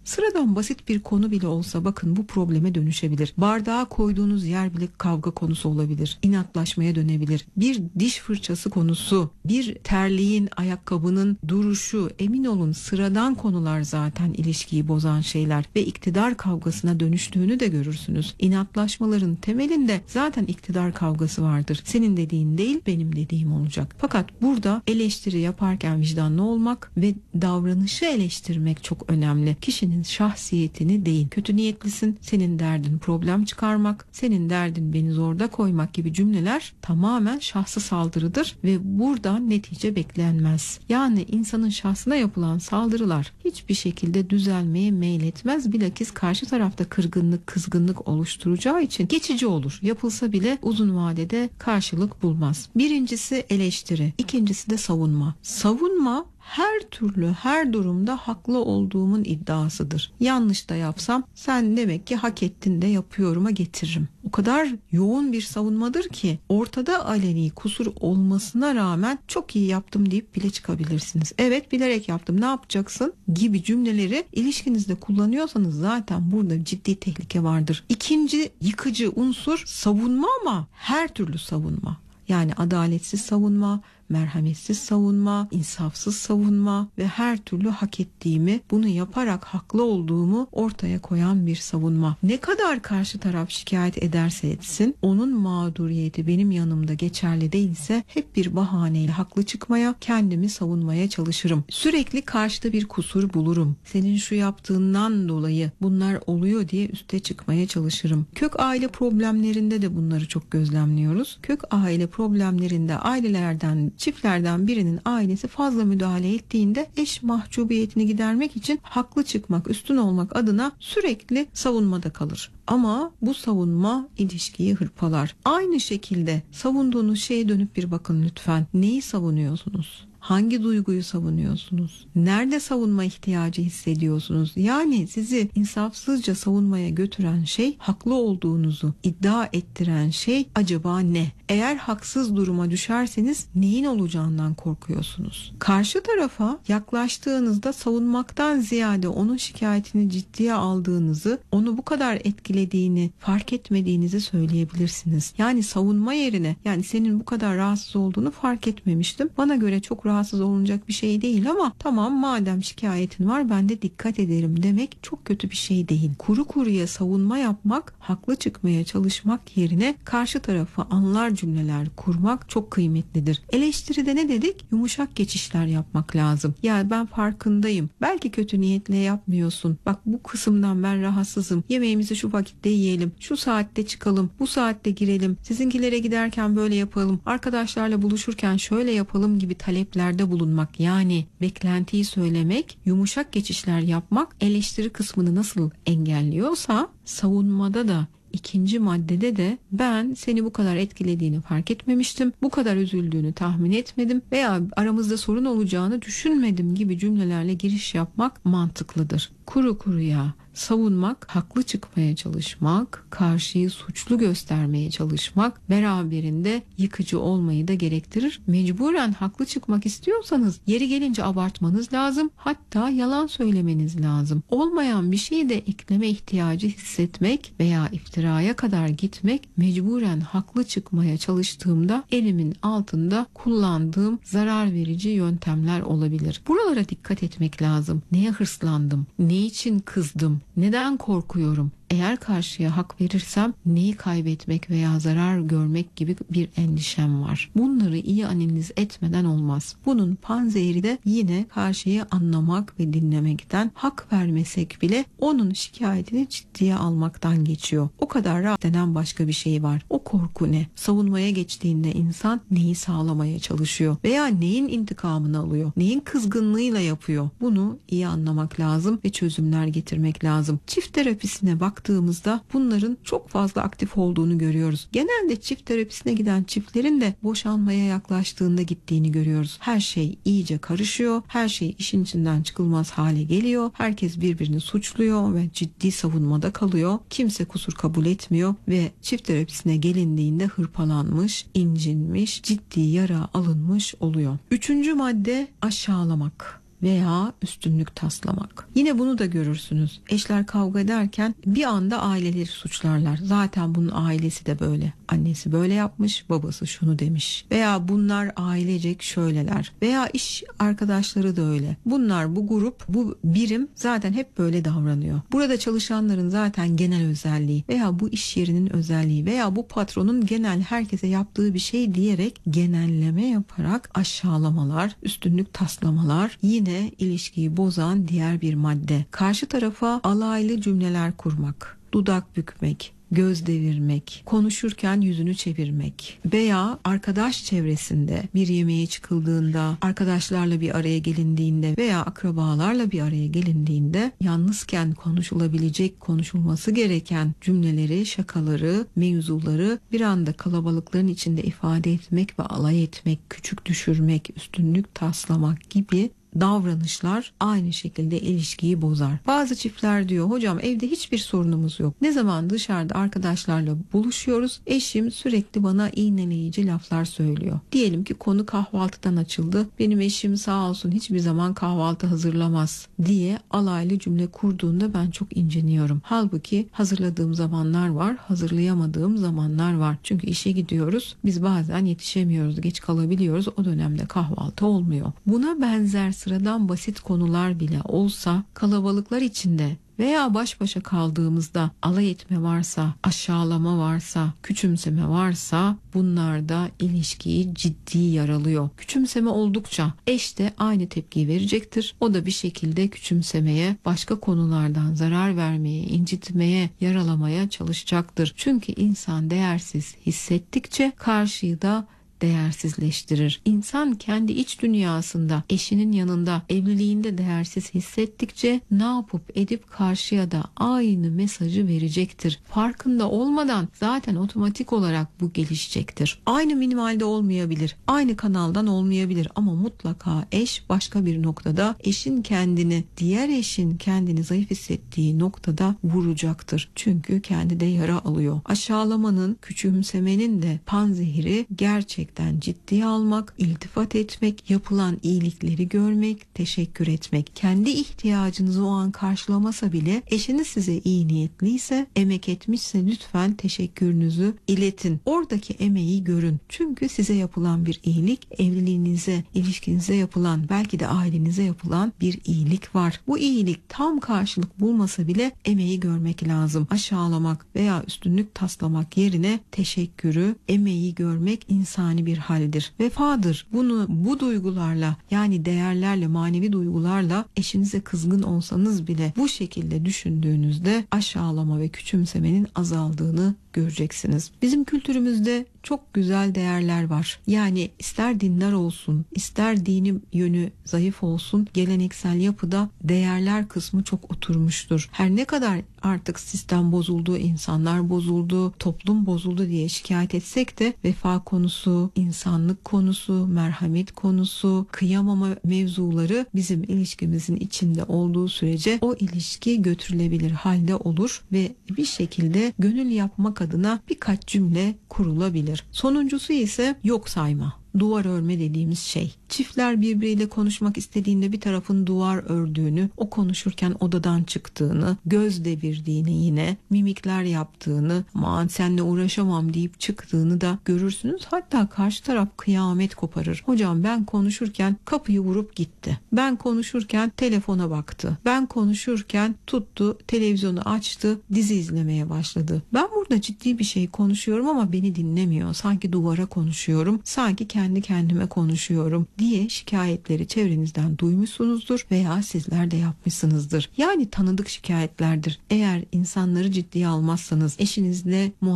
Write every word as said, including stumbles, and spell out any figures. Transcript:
Sıradan basit bir konu bile olsa bakın bu probleme dönüşebilir. Bardağa koyduğunuz yer bile kavga konusu olabilir. İnatlaşmaya dönebilir. Bir diş fırçası konusu, bir terliğin, ayakkabının duruşu, emin olun sıradan konular zaten ilişkiyi bozan şeyler ve iktidar kavgasına dönüştüğünü de görürsünüz. İnatlaşmaların temelinde zaten iktidar kavgası vardır. Senin dediğin değil, benim dediğim olacak. Fakat burada eleştiri yaparken vicdanlı olmak ve davranışı eleştirmek çok önemli. Kişinin şahsiyetini değil. Kötü niyetlisin, senin derdin problem çıkarmak, senin derdin beni zorda koymak gibi cümleler tamamen şahsı saldırıdır ve buradan netice beklenmez. Yani insanın şahsına yapılan saldırılar hiçbir şekilde düzelmeye meyletmez. Bilakis karşı tarafta kırgınlık, kızgınlık oluşturacağı için geçici olur. Yapılsa bile uzun vadede karşılık bulmaz. Birincisi eleştiri, ikincisi de savunma. Savunma her türlü, her durumda haklı olduğumun iddiasıdır. Yanlış da yapsam sen demek ki hak ettin de yapıyorum'a getiririm. O kadar yoğun bir savunmadır ki ortada aleni kusur olmasına rağmen çok iyi yaptım deyip bile çıkabilirsiniz. Evet, bilerek yaptım, ne yapacaksın gibi cümleleri ilişkinizde kullanıyorsanız zaten burada ciddi tehlike vardır. İkinci yıkıcı unsur savunma, ama her türlü savunma. Yani adaletsiz savunma, merhametsiz savunma, insafsız savunma ve her türlü hak ettiğimi, bunu yaparak haklı olduğumu ortaya koyan bir savunma. Ne kadar karşı taraf şikayet ederse etsin, onun mağduriyeti benim yanımda geçerli değilse hep bir bahaneyle haklı çıkmaya, kendimi savunmaya çalışırım. Sürekli karşıda bir kusur bulurum. Senin şu yaptığından dolayı bunlar oluyor diye üste çıkmaya çalışırım. Kök aile problemlerinde de bunları çok gözlemliyoruz. Kök aile problemlerinde ailelerden, çiftlerden birinin ailesi fazla müdahale ettiğinde eş mahcubiyetini gidermek için haklı çıkmak, üstün olmak adına sürekli savunmada kalır. Ama bu savunma ilişkiyi hırpalar. Aynı şekilde savunduğunuz şeye dönüp bir bakın lütfen. Neyi savunuyorsunuz? Hangi duyguyu savunuyorsunuz? Nerede savunma ihtiyacı hissediyorsunuz? Yani sizi insafsızca savunmaya götüren şey, haklı olduğunuzu iddia ettiren şey acaba ne? Eğer haksız duruma düşerseniz neyin olacağından korkuyorsunuz? Karşı tarafa yaklaştığınızda savunmaktan ziyade onun şikayetini ciddiye aldığınızı, onu bu kadar etkilediğini fark etmediğinizi söyleyebilirsiniz. Yani savunma yerine, yani senin bu kadar rahatsız olduğunu fark etmemiştim. Bana göre çok rahatsız olunacak bir şey değil ama tamam, madem şikayetin var ben de dikkat ederim demek çok kötü bir şey değil. Kuru kuruya savunma yapmak, haklı çıkmaya çalışmak yerine karşı tarafa anlar cümleler kurmak çok kıymetlidir. Eleştiride ne dedik? Yumuşak geçişler yapmak lazım. Ya ben farkındayım. Belki kötü niyetle yapmıyorsun. Bak bu kısımdan ben rahatsızım. Yemeğimizi şu vakitte yiyelim. Şu saatte çıkalım. Bu saatte girelim. Sizinkilere giderken böyle yapalım. Arkadaşlarla buluşurken şöyle yapalım gibi taleplerde bulunmak. Yani beklentiyi söylemek, yumuşak geçişler yapmak eleştiri kısmını nasıl engelliyorsa savunmada da, İkinci maddede de ben seni bu kadar etkilediğini fark etmemiştim, bu kadar üzüldüğünü tahmin etmedim veya aramızda sorun olacağını düşünmedim gibi cümlelerle giriş yapmak mantıklıdır. Kuru kuruya savunmak, haklı çıkmaya çalışmak, karşıyı suçlu göstermeye çalışmak beraberinde yıkıcı olmayı da gerektirir. Mecburen haklı çıkmak istiyorsanız yeri gelince abartmanız lazım. Hatta yalan söylemeniz lazım. Olmayan bir şeyi de ekleme ihtiyacı hissetmek veya iftiraya kadar gitmek, mecburen haklı çıkmaya çalıştığımda elimin altında kullandığım zarar verici yöntemler olabilir. Buralara dikkat etmek lazım. Neye hırslandım? Ne için kızdım? Neden korkuyorum? Eğer karşıya hak verirsem neyi kaybetmek veya zarar görmek gibi bir endişem var. Bunları iyi analiz etmeden olmaz. Bunun panzehiri de yine karşıyı anlamak ve dinlemekten, hak vermesek bile onun şikayetini ciddiye almaktan geçiyor. O kadar rahat denen başka bir şey var. O korku ne? Savunmaya geçtiğinde insan neyi sağlamaya çalışıyor? Veya neyin intikamını alıyor? Neyin kızgınlığıyla yapıyor? Bunu iyi anlamak lazım ve çözümler getirmek lazım. Çift terapisine bak baktığımızda bunların çok fazla aktif olduğunu görüyoruz. Genelde çift terapisine giden çiftlerin de boşanmaya yaklaştığında gittiğini görüyoruz. Her şey iyice karışıyor. Her şey işin içinden çıkılmaz hale geliyor. Herkes birbirini suçluyor ve ciddi savunmada kalıyor. Kimse kusur kabul etmiyor ve çift terapisine gelindiğinde hırpalanmış, incinmiş, ciddi yara alınmış oluyor. Üçüncü madde aşağılamak. veya üstünlük taslamak. Yine bunu da görürsünüz. Eşler kavga ederken bir anda aileleri suçlarlar. Zaten bunun ailesi de böyle. Annesi böyle yapmış, babası şunu demiş. Veya bunlar ailecek şöyleler. Veya iş arkadaşları da öyle. Bunlar, bu grup, bu birim zaten hep böyle davranıyor. Burada çalışanların zaten genel özelliği veya bu iş yerinin özelliği veya bu patronun genel herkese yaptığı bir şey diyerek genelleme yaparak aşağılamalar, üstünlük taslamalar yine ilişkiyi bozan diğer bir madde. Karşı tarafa alaylı cümleler kurmak, dudak bükmek, göz devirmek, konuşurken yüzünü çevirmek veya arkadaş çevresinde bir yemeğe çıkıldığında, arkadaşlarla bir araya gelindiğinde veya akrabalarla bir araya gelindiğinde yalnızken konuşulabilecek, konuşulması gereken cümleleri, şakaları, mevzuları bir anda kalabalıkların içinde ifade etmek ve alay etmek, küçük düşürmek, üstünlük taslamak gibi davranışlar aynı şekilde ilişkiyi bozar. Bazı çiftler diyor, hocam evde hiçbir sorunumuz yok. Ne zaman dışarıda arkadaşlarla buluşuyoruz, eşim sürekli bana iğneleyici laflar söylüyor. Diyelim ki konu kahvaltıdan açıldı. Benim eşim sağ olsun hiçbir zaman kahvaltı hazırlamaz diye alaylı cümle kurduğunda ben çok inciniyorum. Halbuki hazırladığım zamanlar var, hazırlayamadığım zamanlar var. Çünkü işe gidiyoruz. Biz bazen yetişemiyoruz, geç kalabiliyoruz. O dönemde kahvaltı olmuyor. Buna benzer sıradan basit konular bile olsa kalabalıklar içinde veya baş başa kaldığımızda alay etme varsa, aşağılama varsa, küçümseme varsa bunlar da ilişkiyi ciddi yaralıyor. Küçümseme oldukça eş de aynı tepkiyi verecektir. O da bir şekilde küçümsemeye, başka konulardan zarar vermeye, incitmeye, yaralamaya çalışacaktır. Çünkü insan değersiz hissettikçe karşıyı da değersizleştirir. İnsan kendi iç dünyasında, eşinin yanında, evliliğinde değersiz hissettikçe ne yapıp edip karşıya da aynı mesajı verecektir. Farkında olmadan zaten otomatik olarak bu gelişecektir. Aynı minvalde olmayabilir, aynı kanaldan olmayabilir ama mutlaka eş başka bir noktada eşin kendini, diğer eşin kendini zayıf hissettiği noktada vuracaktır. Çünkü kendi de yara alıyor. Aşağılamanın, küçümsemenin de panzehiri gerçek ciddiye almak, iltifat etmek, yapılan iyilikleri görmek, teşekkür etmek. Kendi ihtiyacınızı o an karşılamasa bile eşiniz size iyi niyetliyse, emek etmişse lütfen teşekkürünüzü iletin. Oradaki emeği görün. Çünkü size yapılan bir iyilik, evliliğinize, ilişkinize yapılan, belki de ailenize yapılan bir iyilik var. Bu iyilik tam karşılık bulmasa bile emeği görmek lazım. Aşağılamak veya üstünlük taslamak yerine teşekkürü, emeği görmek insani bir haldir. Vefadır. Bunu bu duygularla, yani değerlerle, manevi duygularla eşinize kızgın olsanız bile bu şekilde düşündüğünüzde aşağılama ve küçümsemenin azaldığını göreceksiniz. Bizim kültürümüzde çok güzel değerler var. Yani ister dindar olsun, ister dini yönü zayıf olsun, geleneksel yapıda değerler kısmı çok oturmuştur. Her ne kadar artık sistem bozuldu, insanlar bozuldu, toplum bozuldu diye şikayet etsek de vefa konusu, insanlık konusu, merhamet konusu, kıyamama mevzuları bizim ilişkimizin içinde olduğu sürece o ilişki götürülebilir halde olur ve bir şekilde gönül yapmak adına birkaç cümle kurulabilir. Sonuncusu ise yok sayma. Duvar örme dediğimiz şey. Çiftler birbiriyle konuşmak istediğinde bir tarafın duvar ördüğünü, o konuşurken odadan çıktığını, göz devirdiğini, yine mimikler yaptığını, aman seninle uğraşamam deyip çıktığını da görürsünüz. Hatta karşı taraf kıyamet koparır. Hocam ben konuşurken kapıyı vurup gitti. Ben konuşurken telefona baktı. Ben konuşurken tuttu, televizyonu açtı, dizi izlemeye başladı. Ben burada ciddi bir şey konuşuyorum ama beni dinlemiyor. Sanki duvara konuşuyorum. Sanki kendi kendime konuşuyorum diye şikayetleri çevrenizden duymuşsunuzdur veya sizler de yapmışsınızdır. Yani tanıdık şikayetlerdir. Eğer insanları ciddiye almazsanız, eşinizle muhatap